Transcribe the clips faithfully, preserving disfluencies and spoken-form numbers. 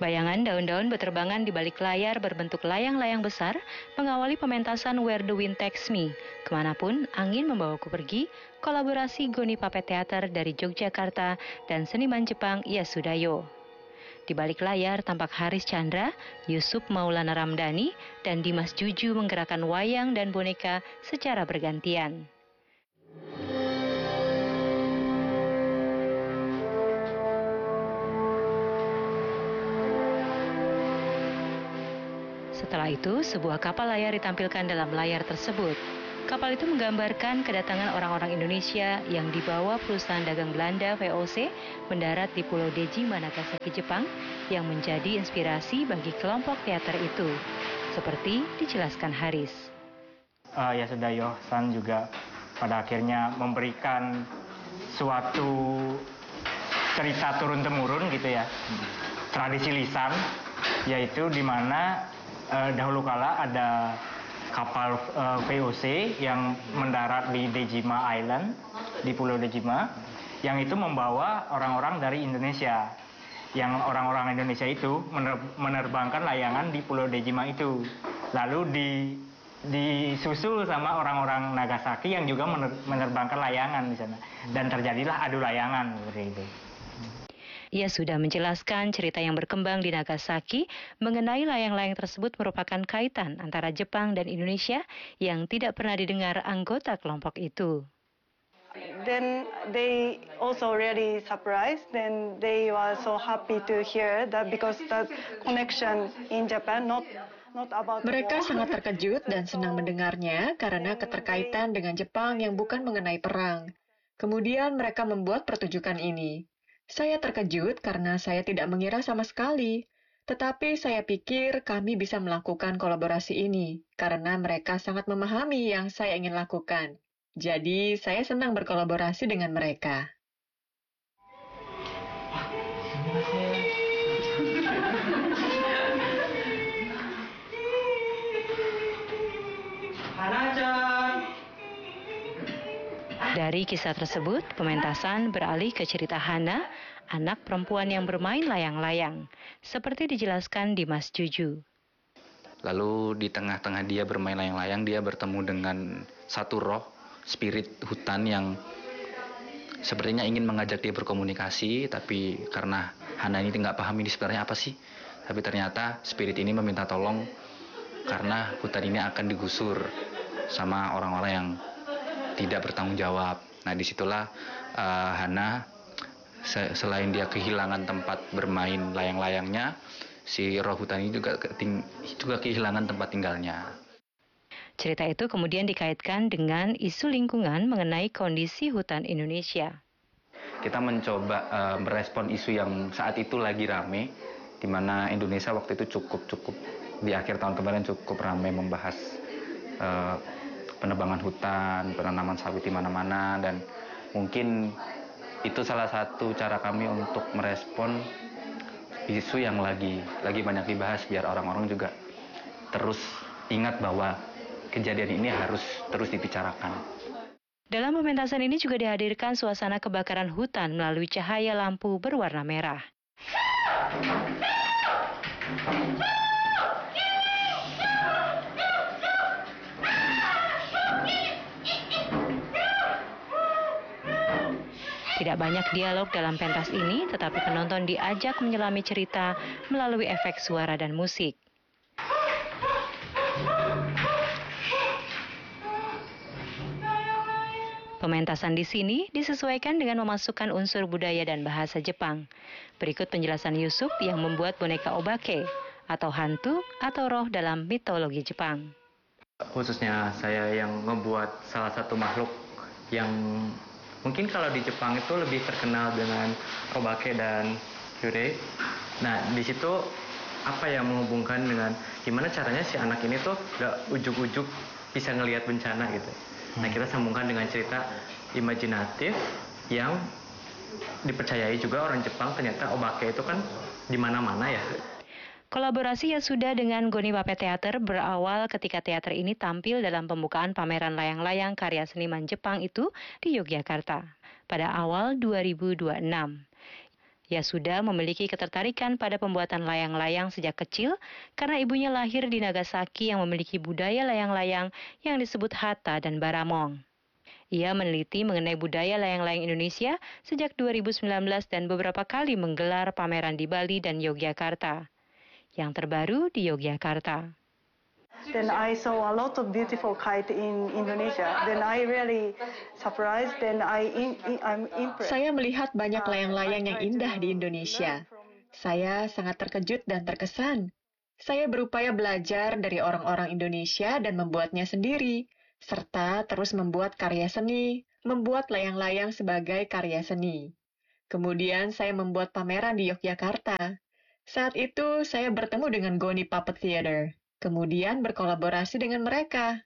Bayangan daun-daun berterbangan di balik layar berbentuk layang-layang besar mengawali pementasan Where the Wind Takes Me. Kemanapun angin membawaku pergi, kolaborasi Goni Puppet Theater dari Yogyakarta dan seniman Jepang Yasudayo. Di balik layar tampak Haris Chandra, Yusuf Maulana Ramdhani, dan Dimas Juju menggerakkan wayang dan boneka secara bergantian. Setelah itu, sebuah kapal layar ditampilkan dalam layar tersebut. Kapal itu menggambarkan kedatangan orang-orang Indonesia yang dibawa perusahaan dagang Belanda V O C mendarat di Pulau Dejima, Nagasaki, Jepang, yang menjadi inspirasi bagi kelompok teater itu, seperti dijelaskan Haris. Uh, Yasudayo-san juga pada akhirnya memberikan suatu cerita turun-temurun gitu ya, tradisi lisan, yaitu di mana Uh, dahulu kala ada kapal uh, V O C yang mendarat di Dejima Island, di Pulau Dejima, yang itu membawa orang-orang dari Indonesia. Yang orang-orang Indonesia itu mener menerbangkan layangan di Pulau Dejima itu. Lalu di disusul sama orang-orang Nagasaki yang juga mener menerbangkan layangan di sana. Dan terjadilah adu layangan seperti itu. Ia sudah menjelaskan cerita yang berkembang di Nagasaki mengenai layang-layang tersebut merupakan kaitan antara Jepang dan Indonesia yang tidak pernah didengar anggota kelompok itu. Then they also really surprised, then they were so happy to hear that because the connection in Japan not not about. Mereka sangat terkejut dan senang mendengarnya karena keterkaitan dengan Jepang yang bukan mengenai perang. Kemudian mereka membuat pertunjukan ini. Saya terkejut karena saya tidak mengira sama sekali. Tetapi saya pikir kami bisa melakukan kolaborasi ini karena mereka sangat memahami yang saya ingin lakukan. Jadi, saya senang berkolaborasi dengan mereka. Dari kisah tersebut, pementasan beralih ke cerita Hana, anak perempuan yang bermain layang-layang, seperti dijelaskan Dimas Juju. Lalu di tengah-tengah dia bermain layang-layang, dia bertemu dengan satu roh, spirit hutan yang sepertinya ingin mengajak dia berkomunikasi, tapi karena Hana ini nggak paham ini sebenarnya apa sih. Tapi ternyata spirit ini meminta tolong karena hutan ini akan digusur sama orang-orang yang tidak bertanggung jawab. Nah, disitulah uh, Hana se selain dia kehilangan tempat bermain layang-layangnya, si roh hutan ini juga, juga kehilangan tempat tinggalnya. Cerita itu kemudian dikaitkan dengan isu lingkungan mengenai kondisi hutan Indonesia. Kita mencoba uh, merespon isu yang saat itu lagi rame, di mana Indonesia waktu itu cukup cukup di akhir tahun kemarin cukup ramai membahas uh, penebangan hutan, penanaman sawit di mana-mana, dan mungkin itu salah satu cara kami untuk merespon isu yang lagi lagi banyak dibahas biar orang-orang juga terus ingat bahwa kejadian ini harus terus dibicarakan. Dalam pementasan ini juga dihadirkan suasana kebakaran hutan melalui cahaya lampu berwarna merah. Tidak banyak dialog dalam pentas ini, tetapi penonton diajak menyelami cerita melalui efek suara dan musik. Pementasan di sini disesuaikan dengan memasukkan unsur budaya dan bahasa Jepang. Berikut penjelasan Yusuf yang membuat boneka obake, atau hantu atau roh dalam mitologi Jepang. Khususnya saya yang membuat salah satu makhluk yang mungkin kalau di Jepang itu lebih terkenal dengan obake dan yurei. Nah, di situ apa yang menghubungkan dengan gimana caranya si anak ini tuh gak ujuk-ujuk bisa ngelihat bencana gitu. Nah, kita sambungkan dengan cerita imajinatif yang dipercayai juga orang Jepang, ternyata obake itu kan di mana-mana ya. Kolaborasi Yasuda dengan Goni Puppet Theater berawal ketika teater ini tampil dalam pembukaan pameran layang-layang karya seniman Jepang itu di Yogyakarta pada awal dua ribu dua puluh enam. Yasuda memiliki ketertarikan pada pembuatan layang-layang sejak kecil karena ibunya lahir di Nagasaki yang memiliki budaya layang-layang yang disebut hata dan baramong. Ia meneliti mengenai budaya layang-layang Indonesia sejak dua ribu sembilan belas dan beberapa kali menggelar pameran di Bali dan Yogyakarta. Yang terbaru di Yogyakarta. Then I saw a lot of beautiful kite in Indonesia. Then I really surprised. Then I in, in, I'm impressed. Saya melihat banyak layang-layang yang indah di Indonesia. Saya sangat terkejut dan terkesan. Saya berupaya belajar dari orang-orang Indonesia dan membuatnya sendiri, serta terus membuat karya seni, membuat layang-layang sebagai karya seni. Kemudian saya membuat pameran di Yogyakarta. Saat itu saya bertemu dengan Goni Puppet Theater. Kemudian berkolaborasi dengan mereka.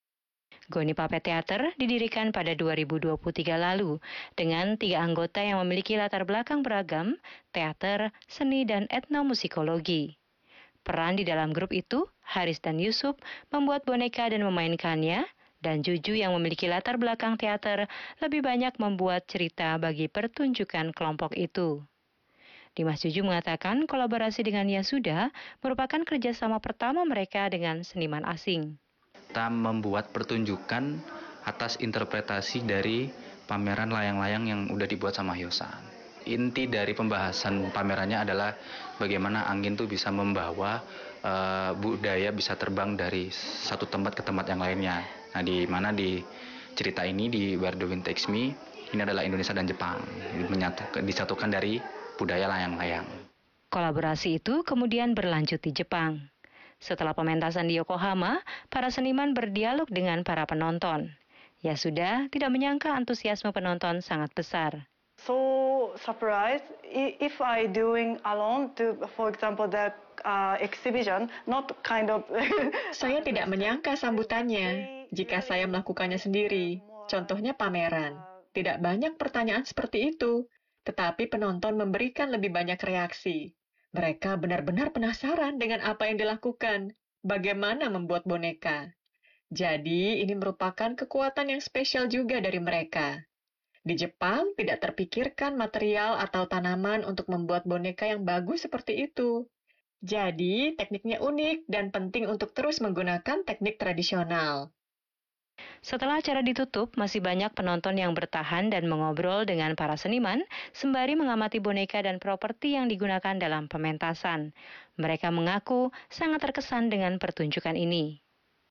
Goni Puppet Theater didirikan pada dua ribu dua puluh tiga lalu dengan tiga anggota yang memiliki latar belakang beragam, teater, seni, dan etnomusikologi. Peran di dalam grup itu, Haris dan Yusuf membuat boneka dan memainkannya, dan Juju yang memiliki latar belakang teater lebih banyak membuat cerita bagi pertunjukan kelompok itu. Dimas Juju mengatakan kolaborasi dengan Yasuda merupakan kerjasama pertama mereka dengan seniman asing. Kita membuat pertunjukan atas interpretasi dari pameran layang-layang yang udah dibuat sama Hyosan. Inti dari pembahasan pamerannya adalah bagaimana angin tuh bisa membawa uh, budaya bisa terbang dari satu tempat ke tempat yang lainnya. Nah, di mana di cerita ini di Where the Wind Takes Me, ini adalah Indonesia dan Jepang, menyatukan, disatukan dari budaya layang-layang. Kolaborasi itu kemudian berlanjut di Jepang. Setelah pementasan di Yokohama, para seniman berdialog dengan para penonton. Yasuda tidak menyangka antusiasme penonton sangat besar. So surprised if I doing alone to, for example, the uh, exhibition, not kind of. Saya tidak menyangka sambutannya jika saya melakukannya sendiri. Contohnya pameran. Tidak banyak pertanyaan seperti itu, tetapi penonton memberikan lebih banyak reaksi. Mereka benar-benar penasaran dengan apa yang dilakukan, bagaimana membuat boneka. Jadi, ini merupakan kekuatan yang spesial juga dari mereka. Di Jepang, tidak terpikirkan material atau tanaman untuk membuat boneka yang bagus seperti itu. Jadi, tekniknya unik dan penting untuk terus menggunakan teknik tradisional. Setelah acara ditutup, masih banyak penonton yang bertahan dan mengobrol dengan para seniman sembari mengamati boneka dan properti yang digunakan dalam pementasan. Mereka mengaku sangat terkesan dengan pertunjukan ini.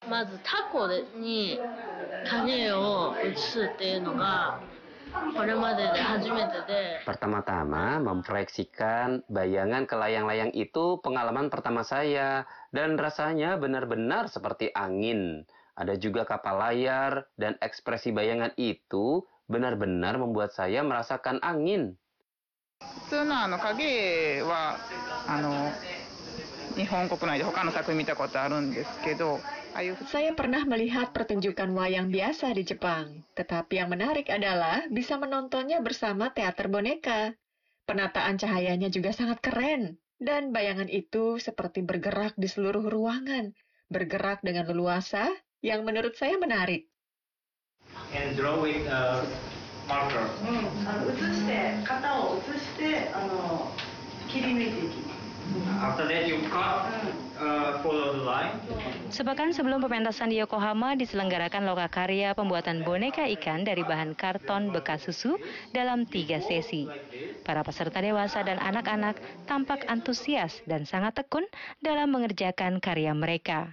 Pertama-tama, memproyeksikan bayangan ke layang-layang itu pengalaman pertama saya, dan rasanya benar-benar seperti angin. Ada juga kapal layar, dan ekspresi bayangan itu benar-benar membuat saya merasakan angin. Saya pernah melihat pertunjukan wayang biasa di Jepang, tetapi yang menarik adalah bisa menontonnya bersama teater boneka. Penataan cahayanya juga sangat keren, dan bayangan itu seperti bergerak di seluruh ruangan, bergerak dengan leluasa, yang menurut saya menarik. And draw with a marker. After that you cut, uh, follow the line. Sepekan sebelum pementasan di Yokohama diselenggarakan lokakarya pembuatan boneka ikan dari bahan karton bekas susu dalam tiga sesi. Para peserta dewasa dan anak-anak tampak antusias dan sangat tekun dalam mengerjakan karya mereka.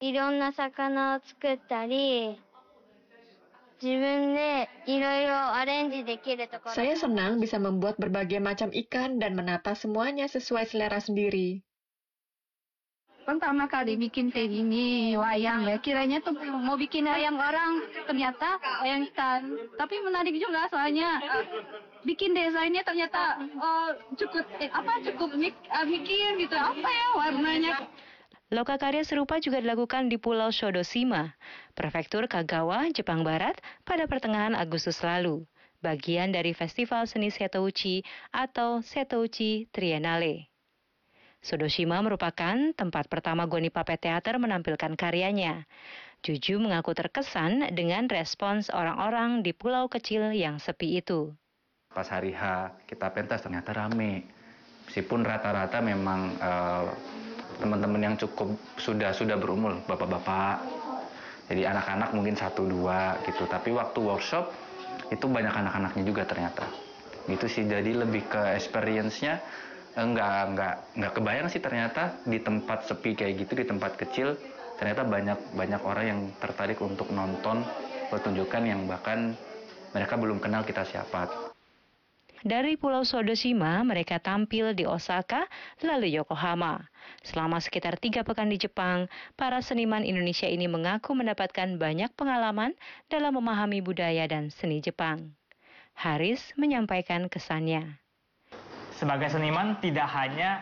Saya senang bisa membuat berbagai macam ikan dan menata semuanya sesuai selera sendiri. Pertama kali bikin kayak gini, wayang ya. Kiranya tuh mau bikin wayang orang, ternyata wayang ikan. Tapi menarik juga soalnya uh, bikin desainnya ternyata uh, cukup eh, apa cukup mik, uh, mikir gitu. Apa ya warnanya? Lokakarya serupa juga dilakukan di Pulau Shodoshima, Prefektur Kagawa, Jepang Barat pada pertengahan Agustus lalu, bagian dari Festival Seni Setouchi atau Setouchi Triennale. Shodoshima merupakan tempat pertama Goni Puppet Theater menampilkan karyanya. Juju mengaku terkesan dengan respons orang-orang di pulau kecil yang sepi itu. Pas hari H kita pentas ternyata rame. Meskipun rata-rata memang uh, teman-teman yang cukup sudah sudah berumur, bapak-bapak. Jadi anak-anak mungkin satu dua gitu. Tapi waktu workshop itu banyak anak-anaknya juga ternyata. Gitu sih. Jadi lebih ke experience-nya enggak enggak enggak kebayang sih ternyata di tempat sepi kayak gitu, di tempat kecil ternyata banyak banyak orang yang tertarik untuk nonton pertunjukan yang bahkan mereka belum kenal kita siapa. Dari Pulau Sodeshima, mereka tampil di Osaka, lalu Yokohama. Selama sekitar tiga pekan di Jepang, para seniman Indonesia ini mengaku mendapatkan banyak pengalaman dalam memahami budaya dan seni Jepang. Haris menyampaikan kesannya. Sebagai seniman tidak hanya